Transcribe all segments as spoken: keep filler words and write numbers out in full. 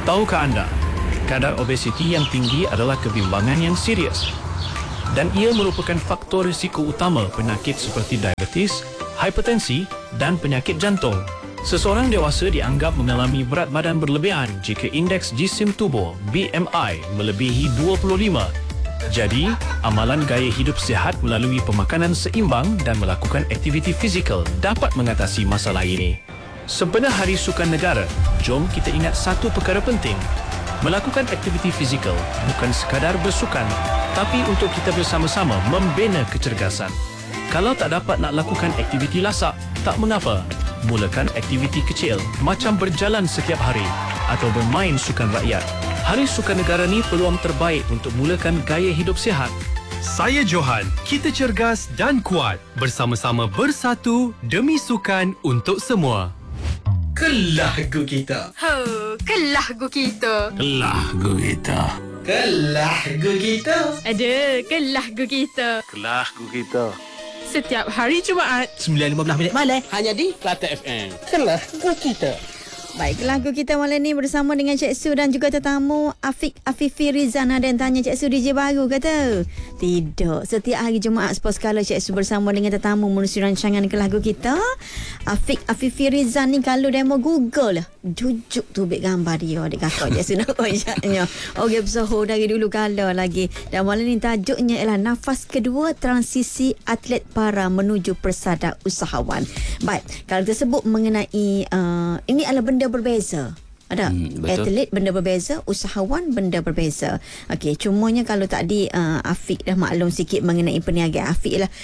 Tahukah anda, kadar obesiti yang tinggi adalah kebimbangan yang serius dan ia merupakan faktor risiko utama penyakit seperti diabetes, hipertensi dan penyakit jantung. Seseorang dewasa dianggap mengalami berat badan berlebihan jika indeks jisim tubuh B M I melebihi dua puluh lima. Jadi, amalan gaya hidup sihat melalui pemakanan seimbang dan melakukan aktiviti fizikal dapat mengatasi masalah ini. Sempena Hari Sukan Negara, jom kita ingat satu perkara penting. Melakukan aktiviti fizikal bukan sekadar bersukan, tapi untuk kita bersama-sama membina kecergasan. Kalau tak dapat nak lakukan aktiviti lasak, tak mengapa. Mulakan aktiviti kecil macam berjalan setiap hari atau bermain sukan rakyat. Hari Sukan Negara ni peluang terbaik untuk mulakan gaya hidup sihat. Saya Johan, kita cergas dan kuat. Bersama-sama bersatu demi sukan untuk semua. Kelahu kita. Ho, kelahu kita. Kelahu kita. Kelahu kita. Ada, kelahu kita. Kelahu kita. Setiap hari Jumaat sembilan lima belas minit malam hanya di Kelate F M. Kelahu kita. Baik, lagu kita malam ni bersama dengan Cik Su dan juga tetamu Afiq Afifi Rizan. Ada yang tanya, Cik Su D J baru kata? Tidak. Setiap hari Jumaat sepuluh skala Cik Su bersama dengan tetamu menerusi rancangan ke lagu kita. Afiq Afifi Rizan ni kalau demo Google lah, jujuk tu bik gambar dia adik kakak Cik Su nak ucapnya. Okey, bersohor dari dulu kala lagi. Dan malam ni tajuknya ialah nafas kedua transisi atlet para menuju persada usahawan. Baik, kalau tersebut mengenai uh, ini adalah benda berbeza. Ada hmm, atlet benda berbeza, usahawan benda berbeza. Okey, cumanya kalau tadi uh, Afiq dah maklum sikit mengenai perniagaan. Afiq lah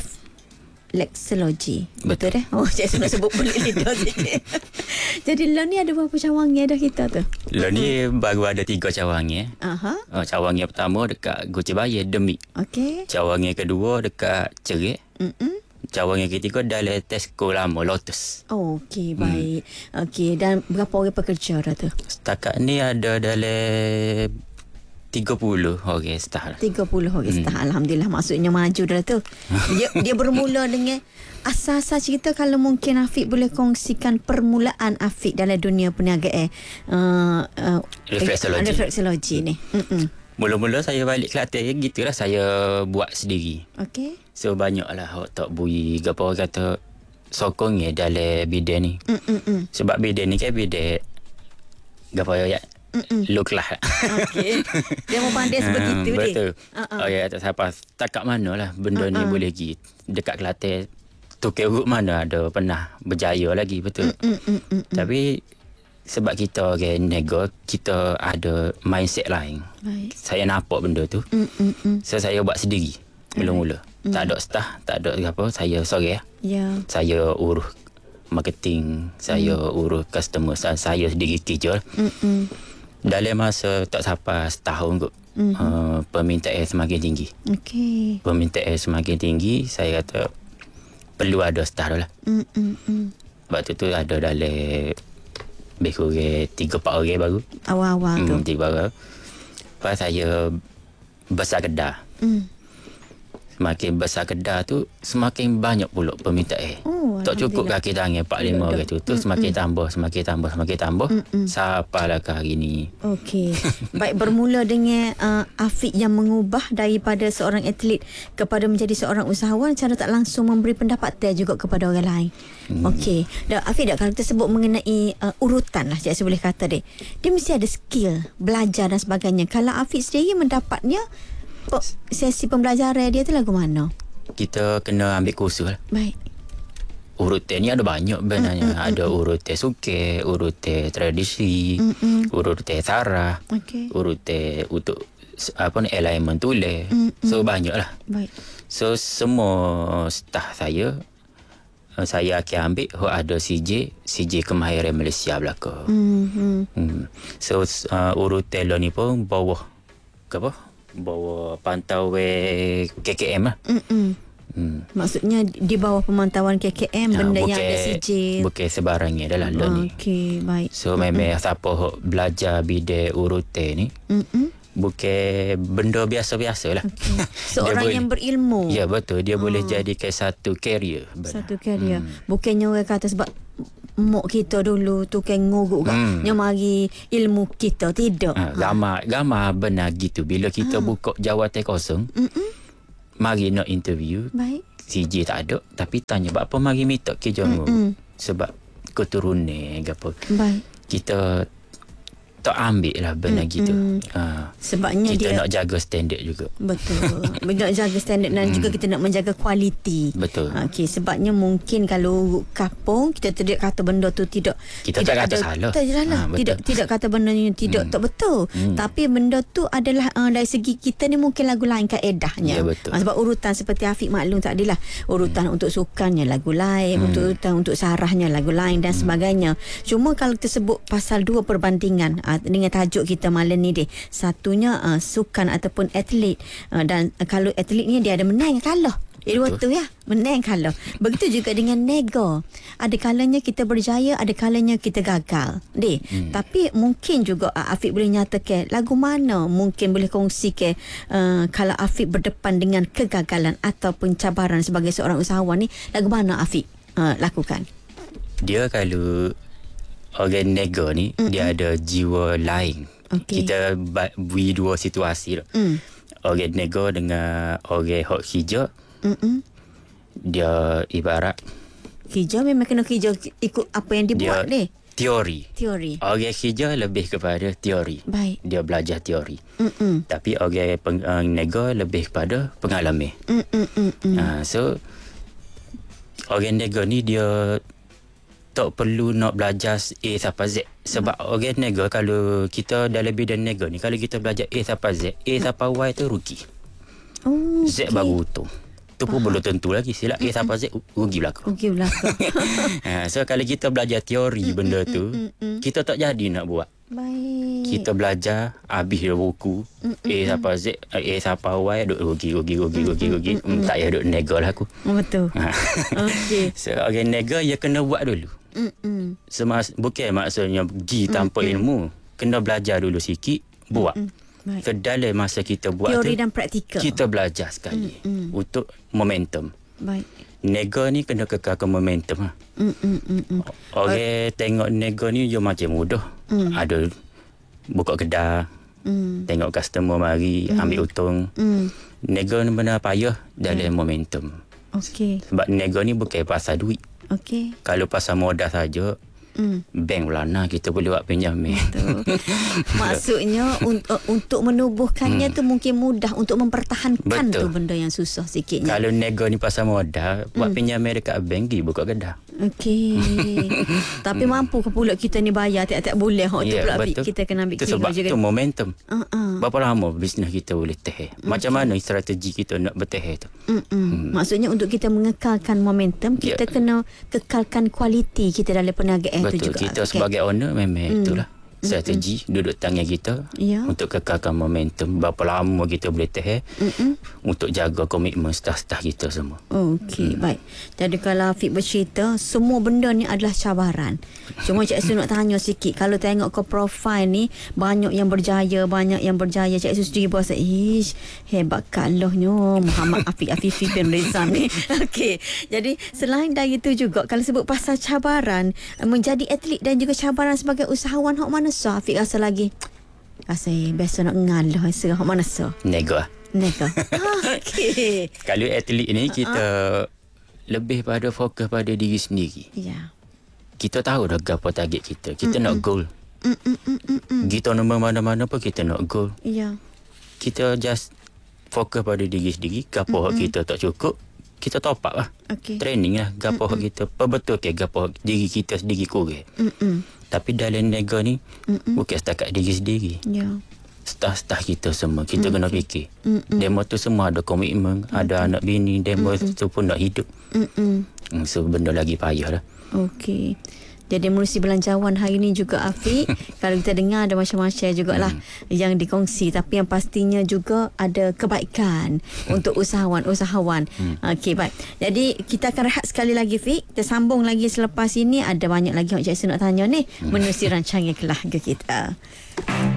reflexology. Betul, betul dah? Oh, saya nak sebut boleh lidah sikit. Jadi lah ni ada berapa cawangnya dah kita tu? Lah ni baru ada tiga cawangnya. Aha. Oh, cawangnya pertama dekat Gocebaya Demik. Okey. Cawangnya kedua dekat Cerik. Mm-mm. Cawang yang ketiga dalam Tesco lama Lotus. Oh, okey, baik. Hmm. Okey, dan berapa orang pekerja dah tu? Setakat ni ada dalam tiga puluh orang staff lah. tiga puluh orang hmm. staff. Alhamdulillah, maksudnya maju dah tu. Dia dia bermula dengan asal-asal cerita. Kalau mungkin Afiq boleh kongsikan permulaan Afiq dalam dunia perniagaan uh, uh, reflexology. reflexology ni. Mm-mm. Mula-mula saya balik Kelantan, gitulah saya buat sendiri. Okey. So banyaklah hak tak bui apa orang kata sokong ya dalam bidang ni. Mm-mm. Sebab bidang ni kan bidang gapo ya look lah. Okey. Dia mau pandai sebegitu dia. Betul. Uh-uh. Oh ya, tak siapa takat mana lah benda uh-uh. ni boleh pergi dekat Kelantan. Tukar urut mana ada pernah berjaya lagi, betul. Mm-mm. Tapi sebab kita orang nego, kita ada mindset lain. Baik. Saya nampak benda tu. Mm-mm. So saya buat sendiri mula-mula. Mm. Tak ada staff, tak ada apa, saya sorang. Ya. Saya urus marketing, saya mm. urus customer, saya sendiri kerja. Mm-mm. Dalam masa tak sampai setahun kot, mm-hmm. uh, permintaan semakin tinggi. Okey. Permintaan semakin tinggi, saya kata perlu ada staff lah. Mm-mm. Sebab tu tu ada dalam lebih kurang tiga empat orang baru. Awal-awal tu. Hmm, tiga baru. Lepas saya besar kedai. Mm. Semakin besar kedai tu, semakin banyak pula permintaan. Oh, tak cukup kaki tangan empat lima orang tu. Tu Mm-mm. semakin tambah, semakin tambah, semakin tambah. Mm-mm. Sampailah ke hari ni. Okey. Baik, bermula dengan uh, Afiq yang mengubah daripada seorang atlet kepada menjadi seorang usahawan, cara tak langsung memberi pendapatan juga kepada orang lain. Hmm. Okey. Dan Afiq, dah kalau tersebut mengenai uh, urutan lah, saya boleh kata deh. Dia mesti ada skill, belajar dan sebagainya. Kalau Afiq sendiri mendapatnya pe- sesi pembelajaran dia tu lagu mana? Kita kena ambil kursus lah. Baik. Urutan ni ada banyak sebenarnya. Mm-mm. Ada urutan suke, urutan tradisi, Mm-mm. urutan sarah, okay. urutan untuk apa ni alignment tulis. So banyak lah. Baik. So semua staff saya saya akan ambil oh, ada C J C J kemahiran Malaysia belaka. Mm-hmm. Hmm. So uh, urutan lo ni pun bawah ke apa? Bawah pantauan K K M lah. Mm-mm. Hmm. Maksudnya di bawah pemantauan K K M, benda bukan, yang ada C J. Bukan sebarangnya adalah lo ni. Okey, baik. So memang mm-hmm. siapa belajar bidang urutan ni, mm-hmm. bukan benda biasa-biasa lah. Okay. Seorang boleh, yang berilmu. Ya, betul. Dia oh. boleh jadikan satu career. Satu career. Hmm. Bukannya orang kata sebab mok kita dulu tu kan nguruk Hmm. kan. Yang mari ilmu kita. Tidak. Ha, gambar, gambar benar gitu. Bila kita ha. buka jawatan kosong, Mm-mm. mari nak interview, Baik. C J tak ada, tapi tanya, apa mari minta kerja mu? Sebab keturunan ke apa. Baik. Kita tak ambil lah benda Mm-mm. gitu. Ha. Sebabnya kita dia nak jaga standard juga. Betul. Nak jaga standard dan hmm. juga kita nak menjaga kualiti. Betul. Okey, sebabnya mungkin kalau kapung kita tidak kata benda tu tidak kita tidak tak kata ada, salah. Tak salah. Ha, tidak tidak kata benda ni tidak hmm. tak betul. Hmm. Tapi benda tu adalah uh, dari segi kita ni mungkin lagu lain kaedahnya. Ya, betul. Uh, sebab urutan seperti Afiq maklum tadi lah. Urutan hmm. untuk sukannya lagu lain, Hmm. untuk urutan untuk sarahnya lagu lain dan hmm. sebagainya. Cuma kalau tersebut pasal dua perbandingan uh, dengan tajuk kita malam ni deh. Satunya uh, sukan ataupun atlet uh, dan uh, kalau atlet ni dia ada menang kalah. Eh, dua tu ya, menang kalah. Begitu juga dengan nego. Ada kalanya kita berjaya, ada kalanya kita gagal. Deh. Hmm. Tapi mungkin juga uh, Afiq boleh nyatakan lagu mana mungkin boleh kongsi ke uh, kalau Afiq berdepan dengan kegagalan ataupun cabaran sebagai seorang usahawan ni, lagu mana Afiq uh, lakukan? Dia kalau orang nego ni, Mm-mm. dia ada jiwa lain. Okay. Kita beri dua situasi lah. Mm. Orang nego dengan orang hok hijau. Mm-mm. Dia ibarat hijau memang kena hijau ikut apa yang dibuat dia deh. Teori. Teori. Orang hijau lebih kepada teori. Baik. Dia belajar teori. Mm-mm. Tapi orang peng, uh, nego lebih kepada pengalaman. Uh, so orang nego ni dia tak perlu nak belajar A sampai Z. Sebab hmm. orang nego, kalau kita dalam bidang nego ni, kalau kita belajar A sampai Z, A sampai Y tu rugi. Oh, Z okay. baru untung. Tu pun belum tentu lagi. Sila A sampai Z rugi belakang. Rugi belakang. ha, so kalau kita belajar teori benda tu, kita tak jadi nak buat. Baik. Kita belajar habis dah buku A sampai Z, A sampai Y, duk rugi rugi rugi rugi rugi. Tak payah duk nego lah aku. Betul. Okey. So orang nego dia kena buat dulu. Mm-mm. Semas, bukan maksudnya pergi tanpa Mm-mm. ilmu. Kena belajar dulu sikit, buat. So dalam masa kita buat teori tu, dan praktikal, kita belajar sekali Mm-mm. untuk momentum. Baik. Nego ni kena kekalkan momentum. Ha. Mm-mm. Orang okay, tengok nego ni dia macam mudah. Mm. Ada buka kedai, mm. tengok customer mari, mm. ambil untung. Mm. Nego ni benar payah dalam mm. momentum. Okey. Sebab nego ni bukan pasal duit. Okey. Kalau pasal modal saja, mm. bank lana kita boleh buat pinjaman. Maksudnya un- untuk menubuhkannya mm. tu mungkin mudah, untuk mempertahankan Betul. tu benda yang susah sikitnya. Kalau nego ni pasal modal, mm. buat pinjaman dekat bank pergi buka kedai. Okey. Tapi mm. mampu ke pula kita ni bayar tiap-tiap bulan? Hak tu yeah, pula betul. kita kena ambil kira juga. Sebab tu momentum. Uh-uh. Berapa lama bisnes kita boleh tahan? Okay. Macam mana strategi kita nak bertahan tu? Hmm. Maksudnya untuk kita mengekalkan momentum, kita yeah. kena kekalkan kualiti kita dalam perniagaan Betul. tu juga. Kita okay. sebagai owner memang mm. itulah strategi Mm-mm. duduk tangan kita yeah. untuk kekalkan momentum. Berapa lama kita boleh tahan untuk jaga komitmen staf-staf kita semua. Okey, hmm. baik. Jadi kalau Afiq bercerita, semua benda ni adalah cabaran. Cuma Cik Su nak tanya sikit, kalau tengok ke profil ni, banyak yang berjaya, banyak yang berjaya. Cik Su sendiri berasa, ish, hebat kalahnya Muhammad Afiq Afifi bin Rizan ni. Okey, jadi selain dari itu juga, kalau sebut pasal cabaran, menjadi atlet dan juga cabaran sebagai usahawan, hak mana so Afiq rasa lagi? Rasa biasa nak ngalah, rasa hak mana so? Nego lah. Nego. Okey. Kalau atlet ni kita uh-huh. lebih pada fokus pada diri sendiri. Ya. Yeah. Kita tahu dah apa target kita. Kita Mm-mm. nak goal. Mm-mm. Kita nombor mana-mana pun kita nak goal. Ya. Yeah. Kita just fokus pada diri sendiri. Gapo hak kita tak cukup, kita top up lah. Okay. Training lah. Gapo hak kita perbetul ke gapo diri kita sendiri kurang. Mm-mm. Tapi dalam nego ni Mm-mm. bukan setakat diri sendiri. Ya. Yeah. Staf-staf kita semua kita mm, kena okay. fikir. Mm-mm. Demo tu semua ada komitmen, okay. ada anak bini, demo Mm-mm. tu pun nak hidup. Mm-mm. So benda lagi payah lah. Okey. Jadi menerusi belanjawan hari ni juga Afiq, kalau kita dengar ada macam-macam jugalah hmm. yang dikongsi, tapi yang pastinya juga ada kebaikan untuk usahawan-usahawan. Hmm. Okey, baik. Jadi kita akan rehat sekali lagi Fiq. Kita sambung lagi selepas ini, ada banyak lagi yang Cik Su nak tanya ni hmm. menerusi rancangan keluarga kita.